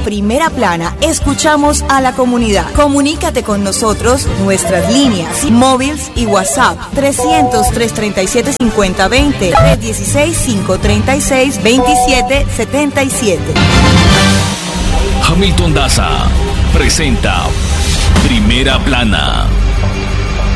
Primera Plana escuchamos a la comunidad. Comunícate con nosotros, nuestras líneas, móviles y WhatsApp 300-337-5020, 316-536-2777. Hamilton Daza presenta Primera Plana.